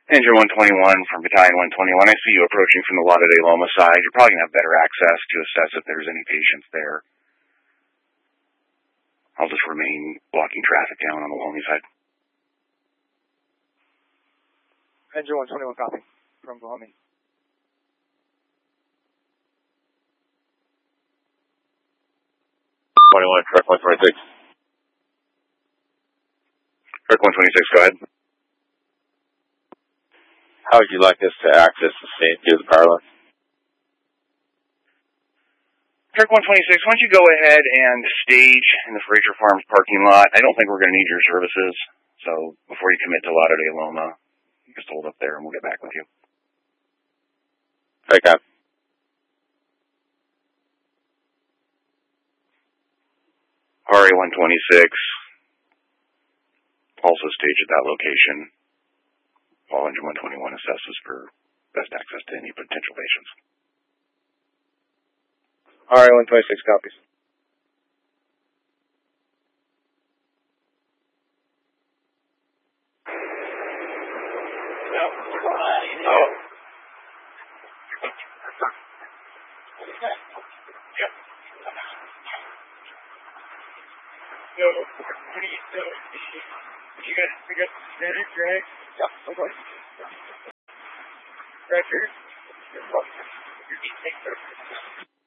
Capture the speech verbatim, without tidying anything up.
Engine one twenty-one from Battalion one twenty-one. I see you approaching from the Lata de Loma side. You're probably going to have better access to assess if there's any patients there. I'll just remain blocking traffic down on the Loma side. Engine one twenty-one, copy. From Guami. twenty-one, truck one twenty-six. Truck one twenty-six, go ahead. How would you like us to access the scene through the power line? Truck one twenty-six, why don't you go ahead and stage in the Fraser Farms parking lot? I don't think we're going to need your services, so before you commit to Lata de Loma, you just hold up there and we'll get back with you. Okay. R A one twenty-six, also stage at that location, while Engine one twenty-one assesses for best access to any potential patients. R A one twenty-six copies. Oh. So, what do you do? You got, you got standard drag? Yeah. Okay. Right here. Your feet take